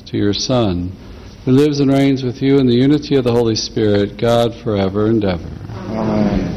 to your Son, who lives and reigns with you in the unity of the Holy Spirit, God, forever and ever. Amen.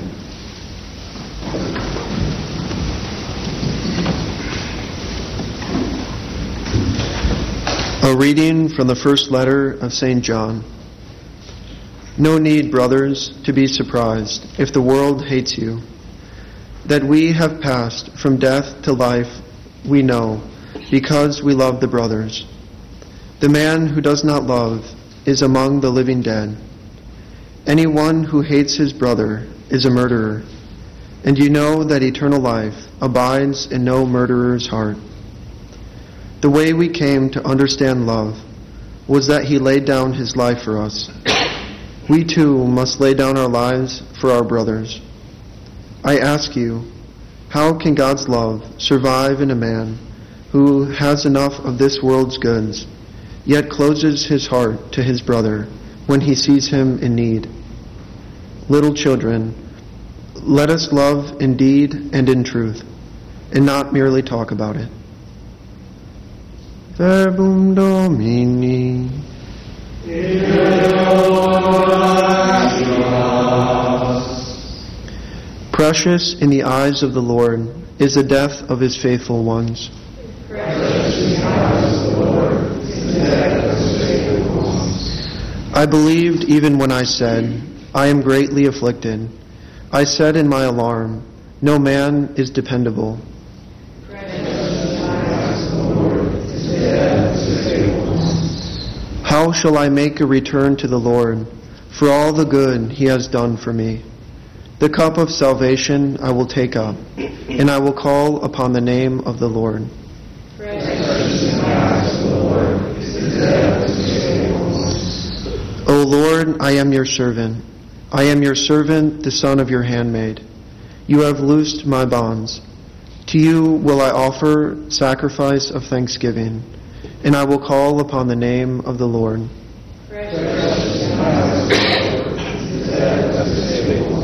A reading from the first letter of St. John. No need, brothers, to be surprised if the world hates you. That we have passed from death to life, we know, because we love the brothers. The man who does not love is among the living dead. Anyone who hates his brother is a murderer, and you know that eternal life abides in no murderer's heart. The way we came to understand love was that he laid down his life for us. We too must lay down our lives for our brothers. I ask you, how can God's love survive in a man who has enough of this world's goods, yet closes his heart to his brother when he sees him in need? Little children, let us love in deed and in truth, and not merely talk about it. Verbum Domini. Precious in the eyes of the Lord is the death of his faithful ones. I believed even when I said, I am greatly afflicted. I said in my alarm, no man is dependable. How shall I make a return to the Lord for all the good he has done for me? The cup of salvation I will take up, and I will call upon the name of the Lord. O Lord, I am your servant. I am your servant, the son of your handmaid. You have loosed my bonds. To you will I offer sacrifice of thanksgiving, and I will call upon the name of the Lord.